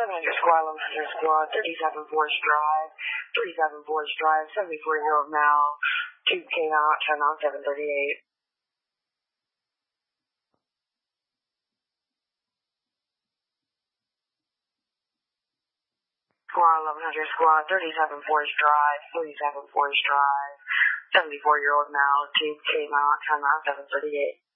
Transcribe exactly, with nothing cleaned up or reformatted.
hundred Squad, eleven hundred Squad, thirty-seven Forest Drive, thirty-seven Forest Drive, seventy-four-year-old male, two came out, ten on seven thirty-eight. Squad, eleven hundred Squad, thirty-seven Forest Drive, thirty-seven Forest Drive, seventy-four-year-old male, two came out, ten on seven thirty-eight.